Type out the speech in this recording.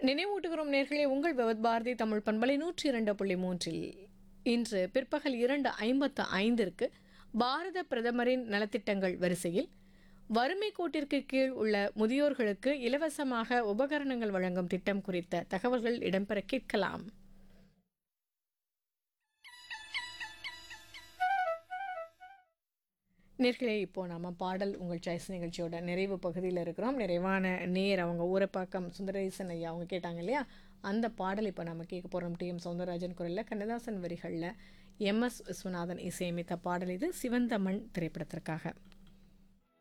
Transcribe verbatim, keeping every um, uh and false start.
நினைவூட்டுகிறோம் நேர்களே, உங்கள் விவத் பாரதி தமிழ் பண்பலை நூற்றி இரண்டு புள்ளி மூன்றில் இன்று பிற்பகல் இரண்டு ஐம்பத்து ஐந்திற்கு பாரத பிரதமரின் நலத்திட்டங்கள் வரிசையில் வறுமை கோட்டிற்கு கீழ் உள்ள முதியோர்களுக்கு இலவசமாக உபகரணங்கள் வழங்கும் திட்டம் குறித்த தகவல்கள் இடம்பெற கேட்கலாம். நேர்களே, இப்போ நம்ம பாடல் உங்கள் சாய்ஸ் நிகழ்ச்சியோட நிறைவு பகுதியில் இருக்கிறோம். நிறைவான நேர் அவங்க ஊரப்பாக்கம் சுந்தரேசன் ஐயா அவங்க கேட்டாங்க இல்லையா, அந்த பாடல் இப்போ நம்ம கேட்க போகிறோம். டி எம் சௌந்தரராஜன் குரலில், கண்ணதாசன் வரிகளில் எம் எஸ் விஸ்வநாதன் இசையமைத்த பாடல் இது. சிவந்த மண் திரைப்படத்திற்காக.